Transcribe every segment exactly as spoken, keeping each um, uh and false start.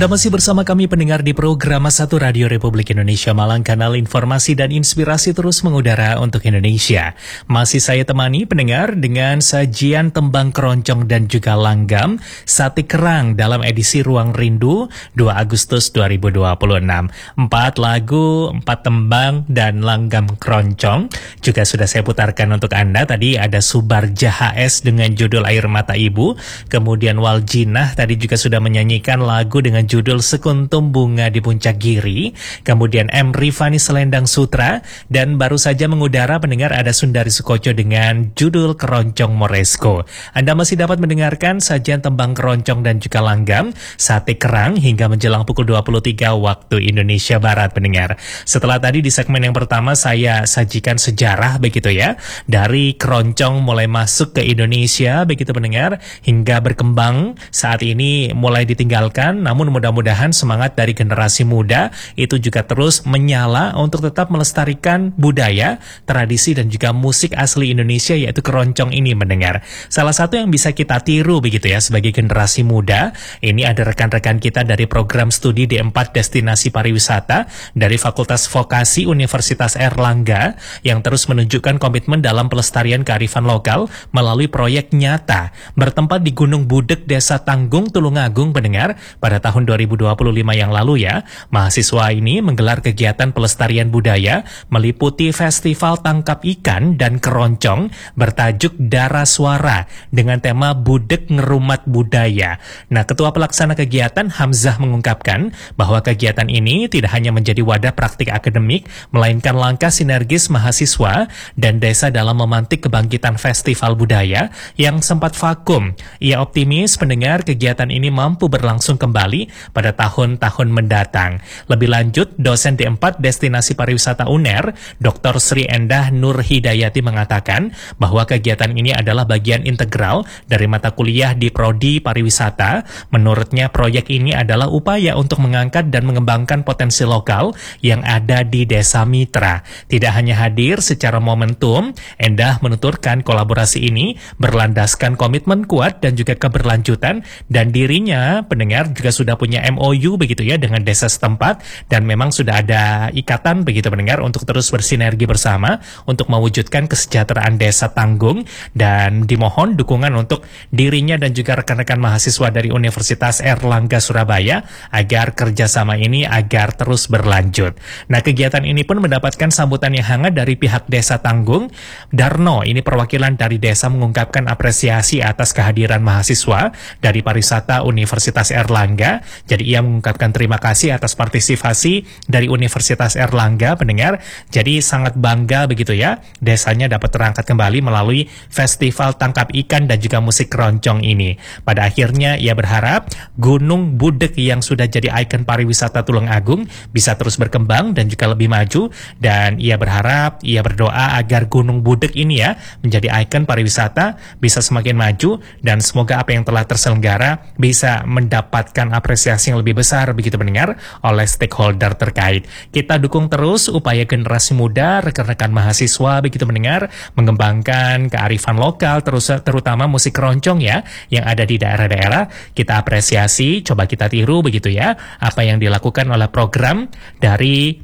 Anda masih bersama kami pendengar di program satu Radio Republik Indonesia Malang, kanal informasi dan inspirasi terus mengudara untuk Indonesia. Masih saya temani pendengar dengan sajian tembang keroncong dan juga langgam Sate Kerang dalam edisi Ruang Rindu dua Agustus dua ribu dua puluh enam. Empat lagu, empat tembang dan langgam keroncong juga sudah saya putarkan untuk Anda. Tadi ada Subarja H S dengan judul Air Mata Ibu, kemudian Waljinah tadi juga sudah menyanyikan lagu dengan judul Sekuntum Bunga di Puncak Giri, kemudian M. Rifani Selendang Sutra, dan baru saja mengudara pendengar ada Sundari Sukoco dengan judul Keroncong Moresco. Anda masih dapat mendengarkan sajian tembang keroncong dan juga langgam Sate Kerang hingga menjelang pukul dua puluh tiga waktu Indonesia Barat pendengar. Setelah tadi di segmen yang pertama saya sajikan sejarah begitu ya, dari keroncong mulai masuk ke Indonesia begitu pendengar, hingga berkembang saat ini mulai ditinggalkan, namun mudah-mudahan semangat dari generasi muda itu juga terus menyala untuk tetap melestarikan budaya, tradisi dan juga musik asli Indonesia yaitu keroncong ini mendengar. Salah satu yang bisa kita tiru begitu ya sebagai generasi muda, ini ada rekan-rekan kita dari program studi D empat Destinasi Pariwisata dari Fakultas Vokasi Universitas Airlangga yang terus menunjukkan komitmen dalam pelestarian kearifan lokal melalui proyek nyata bertempat di Gunung Budek, Desa Tanggung, Tulungagung pendengar pada tahun dua ribu dua puluh lima yang lalu ya. Mahasiswa ini menggelar kegiatan pelestarian budaya meliputi festival tangkap ikan dan keroncong bertajuk Dara Suara dengan tema Budek Ngerumat Budaya. Nah, Ketua Pelaksana Kegiatan Hamzah mengungkapkan bahwa kegiatan ini tidak hanya menjadi wadah praktik akademik, melainkan langkah sinergis mahasiswa dan desa dalam memantik kebangkitan festival budaya yang sempat vakum. Ia optimis pendengar kegiatan ini mampu berlangsung kembali pada tahun-tahun mendatang. Lebih lanjut, dosen D empat Destinasi Pariwisata U N E R, Doktor Sri Endah Nur Hidayati mengatakan bahwa kegiatan ini adalah bagian integral dari mata kuliah di Prodi Pariwisata. Menurutnya, proyek ini adalah upaya untuk mengangkat dan mengembangkan potensi lokal yang ada di Desa Mitra. Tidak hanya hadir secara momentum, Endah menuturkan kolaborasi ini berlandaskan komitmen kuat dan juga keberlanjutan, dan dirinya pendengar juga sudah punya M O U begitu ya dengan desa setempat, dan memang sudah ada ikatan begitu pendengar untuk terus bersinergi bersama untuk mewujudkan kesejahteraan Desa Tanggung, dan dimohon dukungan untuk dirinya dan juga rekan-rekan mahasiswa dari Universitas Airlangga Surabaya agar kerjasama ini agar terus berlanjut. Nah, kegiatan ini pun mendapatkan sambutan yang hangat dari pihak Desa Tanggung. Darno, ini perwakilan dari desa, mengungkapkan apresiasi atas kehadiran mahasiswa dari pariwisata Universitas Airlangga. Jadi ia mengungkapkan terima kasih atas partisipasi dari Universitas Airlangga pendengar. Jadi sangat bangga begitu ya, desanya dapat terangkat kembali melalui festival tangkap ikan dan juga musik keroncong ini. Pada akhirnya ia berharap Gunung Budek yang sudah jadi ikon pariwisata Tulungagung bisa terus berkembang dan juga lebih maju, dan ia berharap, ia berdoa agar Gunung Budek ini ya menjadi ikon pariwisata bisa semakin maju, dan semoga apa yang telah terselenggara bisa mendapatkan apresiasi yang lebih besar begitu mendengar oleh stakeholder terkait. Kita dukung terus upaya generasi muda, rekan-rekan mahasiswa begitu mendengar, mengembangkan kearifan lokal terus, terutama musik keroncong ya yang ada di daerah-daerah. Kita apresiasi, coba kita tiru begitu ya apa yang dilakukan oleh program dari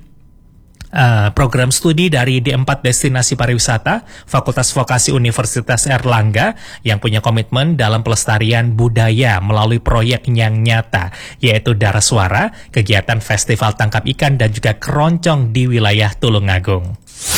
Uh, program studi dari D empat Destinasi Pariwisata Fakultas Vokasi Universitas Airlangga yang punya komitmen dalam pelestarian budaya melalui proyek yang nyata yaitu Dara Suara, kegiatan festival tangkap ikan dan juga keroncong di wilayah Tulungagung.